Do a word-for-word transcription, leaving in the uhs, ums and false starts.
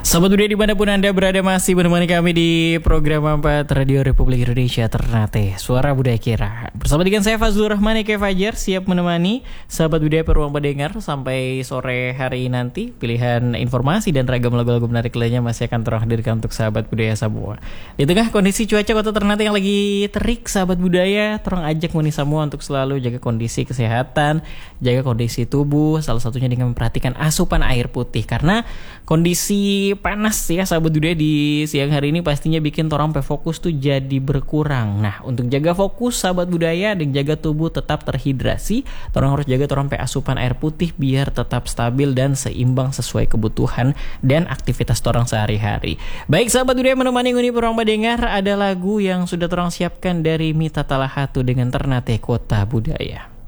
Sobat Budaya dimanapun Anda berada masih menemani kami di program empat Radio Republik Indonesia Ternate Suara Budaya Kira. Bersama dengan saya Fazlur Rahman Eke Fajar siap menemani Sahabat Budaya Peruang Pendengar sampai sore hari nanti. Pilihan informasi dan ragam lagu-lagu menarik lainnya masih akan terhadirkan untuk Sahabat Budaya semua. Di tengah kondisi cuaca kota Ternate yang lagi terik, Sahabat Budaya terang ajak meni semua untuk selalu jaga kondisi kesehatan, jaga kondisi tubuh, salah satunya dengan memperhatikan asupan air putih. Karena kondisi panas ya Sahabat Budaya di siang hari ini pastinya bikin torang pe fokus tuh jadi berkurang. Nah, untuk jaga fokus Sahabat Budaya dan jaga tubuh tetap terhidrasi, torang harus jaga torang pe asupan air putih biar tetap stabil dan seimbang sesuai kebutuhan dan aktivitas torang sehari-hari. Baik Sahabat Budaya, menemani nguni Peruang Pendengar ada lagu yang sudah torang siapkan dari Mita Talahatu dengan Ternate Kota Budaya.